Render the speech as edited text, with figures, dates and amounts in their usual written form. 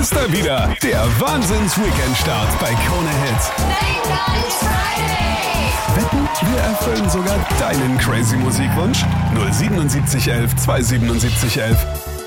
ist er wieder, der Wahnsinns-Weekend-Start bei Krone Hits. Wetten, wir erfüllen sogar deinen crazy Musikwunsch? 07711 27711.